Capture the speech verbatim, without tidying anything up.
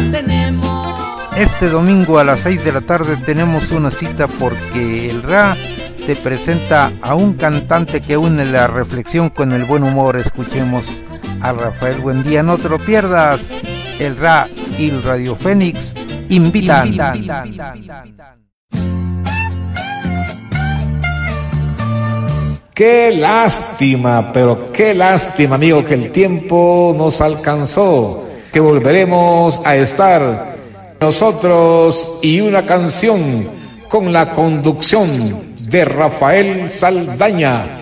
tenemos. Este domingo a las seis de la tarde tenemos una cita porque el R A te presenta a un cantante que une la reflexión con el buen humor. Escuchemos a Rafael Buendía. No te lo pierdas. El R A y el Radio Fénix invitan. invitan. Qué lástima, pero qué lástima, amigo, que el tiempo nos alcanzó, que volveremos a estar nosotros y una canción con la conducción de Rafael Saldaña.